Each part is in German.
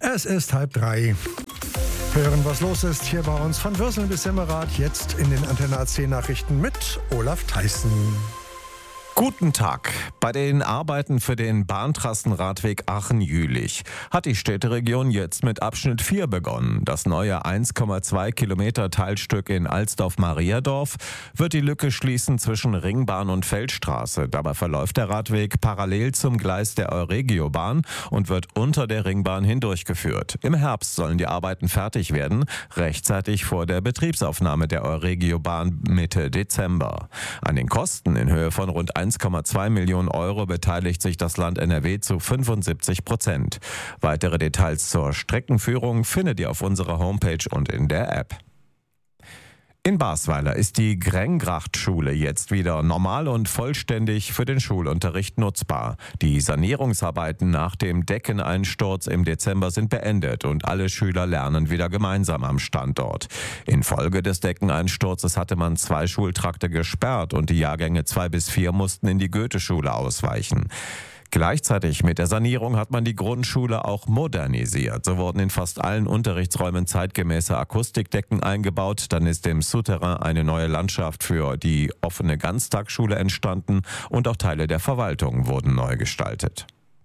Es ist 2:30. Hören, was los ist hier bei uns von Würselen bis Semmerath, jetzt in den Antenne AC Nachrichten mit Olaf Theissen. Guten Tag. Bei den Arbeiten für den Bahntrassenradweg Aachen-Jülich hat die Städteregion jetzt mit Abschnitt 4 begonnen. Das neue 1,2 Kilometer Teilstück in Alsdorf-Mariadorf wird die Lücke schließen zwischen Ringbahn und Feldstraße. Dabei verläuft der Radweg parallel zum Gleis der Euregiobahn und wird unter der Ringbahn hindurchgeführt. Im Herbst sollen die Arbeiten fertig werden, rechtzeitig vor der Betriebsaufnahme der Euregiobahn Mitte Dezember. An den Kosten in Höhe von rund 1,2 Millionen Euro beteiligt sich das Land NRW zu 75%. Weitere Details zur Streckenführung findet ihr auf unserer Homepage und in der App. In Basweiler ist die Grengracht-Schule jetzt wieder normal und vollständig für den Schulunterricht nutzbar. Die Sanierungsarbeiten nach dem Deckeneinsturz im Dezember sind beendet und alle Schüler lernen wieder gemeinsam am Standort. Infolge des Deckeneinsturzes hatte man 2 Schultrakte gesperrt und die Jahrgänge 2 bis 4 mussten in die Goetheschule ausweichen. Gleichzeitig mit der Sanierung hat man die Grundschule auch modernisiert. So wurden in fast allen Unterrichtsräumen zeitgemäße Akustikdecken eingebaut. Dann ist im Souterrain eine neue Landschaft für die offene Ganztagsschule entstanden und auch Teile der Verwaltung wurden neu gestaltet.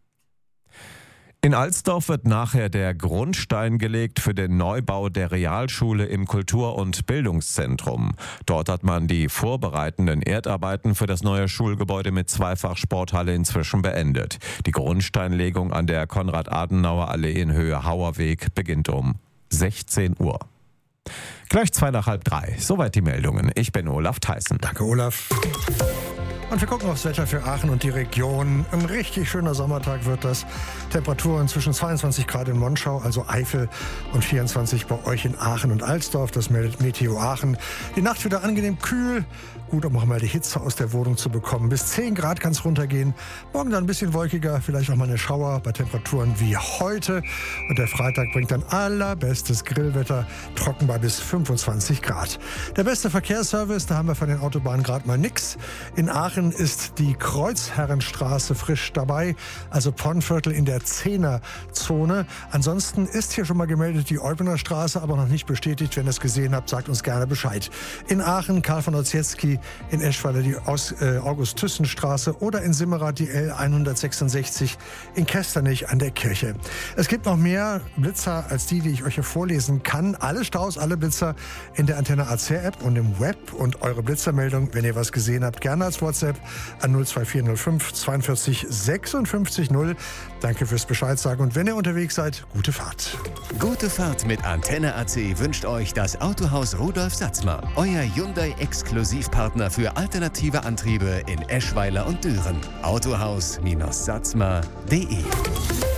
In Alsdorf wird nachher der Grundstein gelegt für den Neubau der Realschule im Kultur- und Bildungszentrum. Dort hat man die vorbereitenden Erdarbeiten für das neue Schulgebäude mit Zweifach-Sporthalle inzwischen beendet. Die Grundsteinlegung an der Konrad-Adenauer-Allee in Höhe Hauerweg beginnt um 16 Uhr. Gleich 2:30. Soweit die Meldungen. Ich bin Olaf Theissen. Danke, Olaf. Und wir gucken aufs Wetter für Aachen und die Region. Ein richtig schöner Sommertag wird das. Temperaturen zwischen 22 Grad in Monschau, also Eifel, und 24 bei euch in Aachen und Alsdorf. Das meldet Meteo Aachen. Die Nacht wieder angenehm kühl. Gut, um auch mal die Hitze aus der Wohnung zu bekommen. Bis 10 Grad kann es runtergehen. Morgen dann ein bisschen wolkiger, vielleicht auch mal eine Schauer bei Temperaturen wie heute. Und der Freitag bringt dann allerbestes Grillwetter, trocken bei bis 25 Grad. Der beste Verkehrsservice, da haben wir von den Autobahnen gerade mal nix. In Aachen ist die Kreuzherrenstraße frisch dabei, also Ponnviertel in der 10er-Zone. Ansonsten ist hier schon mal gemeldet die Eupener Straße, aber noch nicht bestätigt. Wenn ihr es gesehen habt, sagt uns gerne Bescheid. In Aachen Karl von Ossietzky, in Eschweiler die August-Thyssen-Straße oder in Simmerath die L166, in Kesternich an der Kirche. Es gibt noch mehr Blitzer als die ich euch hier vorlesen kann. Alle Staus, alle Blitzer in der Antenne AC-App und im Web. Und eure Blitzermeldung, wenn ihr was gesehen habt, gerne als WhatsApp an 02405 42 56 0. Danke fürs Bescheid sagen und wenn ihr unterwegs seid, gute Fahrt. Gute Fahrt mit Antenne AC wünscht euch das Autohaus Rudolf Satzmer. Euer Hyundai-Exklusivpartner für alternative Antriebe in Eschweiler und Düren. Autohaus-Satzmer.de